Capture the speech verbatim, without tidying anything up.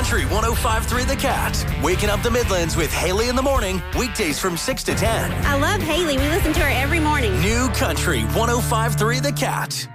Country one oh five point three The Cat. Waking up the Midlands with Haley in the morning, weekdays from six to ten. I love Haley. We listen to her every morning. New Country one oh five point three The Cat.